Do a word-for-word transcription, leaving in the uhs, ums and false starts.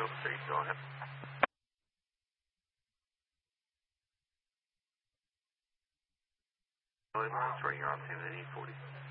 oh three, go ahead. Charlie one oh three, you're on scene at eight forty.